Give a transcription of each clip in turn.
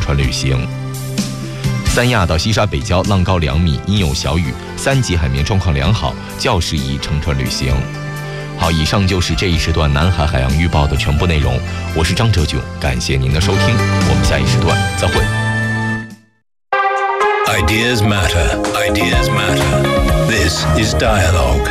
川旅行。三亚到西沙北郊浪高2米，阴有小雨，3级海面状况良好，较适宜乘船旅行。好，以上就是这一时段南海海洋预报的全部内容。我是张哲炯，感谢您的收听，我们下一时段再会。 Ideas matter. Ideas matter. This is Dialogue.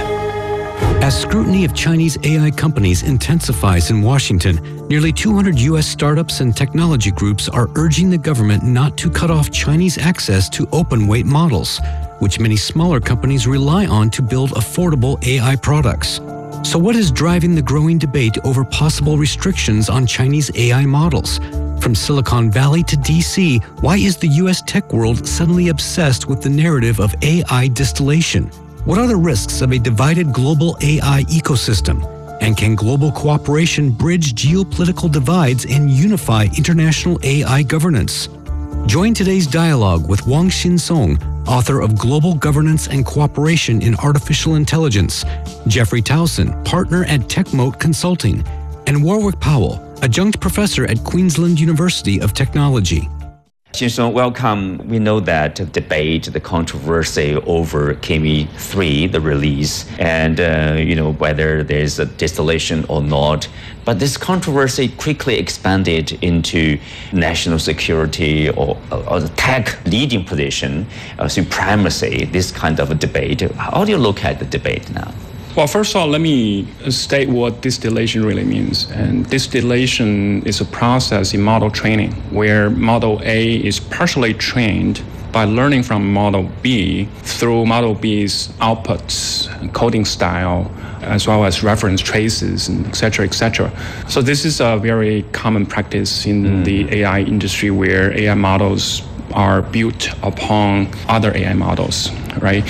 As scrutiny of Chinese AI companies intensifies in Washington, nearly 200 U.S. startups and technology groups are urging the government not to cut off Chinese access to open-weight models, which many smaller companies rely on to build affordable AI products. So what is driving the growing debate over possible restrictions on Chinese AI models? From Silicon Valley to DC, why is the U.S. tech world suddenly obsessed with the narrative of AI distillation? What are the risks of a divided global AI ecosystem? And can global cooperation bridge geopolitical divides and unify international AI governance? Join today's dialogue with Wang Xinsong, author of Global Governance and Cooperation in Artificial Intelligence, Jeffrey Towson, partner at TechMoat Consulting, and Warwick Powell, adjunct professor at Queensland University of Technology. Xinsong, welcome. We know that debate, the controversy over Kimi 3, the release, and whether there's a distillation or not. But this controversy quickly expanded into national security or the tech leading position, supremacy, this kind of a debate. How do you look at the debate now? Well, first of all, let me state what distillation really means. And distillation is a process in model training where Model A is partially trained by learning from Model B through Model B's outputs, coding style, as well as reference traces, and et cetera, et cetera. So this is a very common practice in the AI industry where AI models are built upon other AI models, right?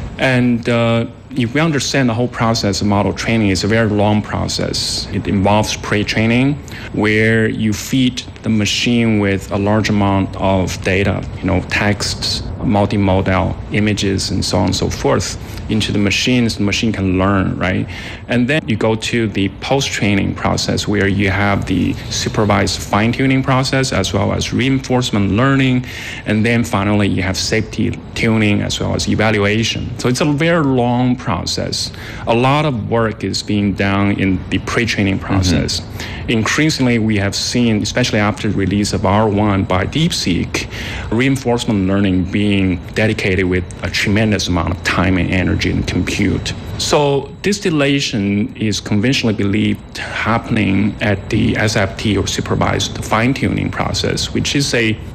And if we understand the whole process of model training, it's a very long process. It involves pre-training, where you feed the machine with a large amount of data, texts, multimodal images, and so on and so forth into the machine, so the machine can learn, right? And then you go to the post-training process where you have the supervised fine-tuning process as well as reinforcement learning, and then finally you have safety tuning as well as evaluation. So it's a very long process. A lot of work is being done in the pre-training process. Increasingly, we have seen, especially after the release of R1 by DeepSeek, reinforcement learning being dedicated with a tremendous amount of time and energy and compute. So distillation is conventionally believed happening at the SFT or supervised fine-tuning process, which is a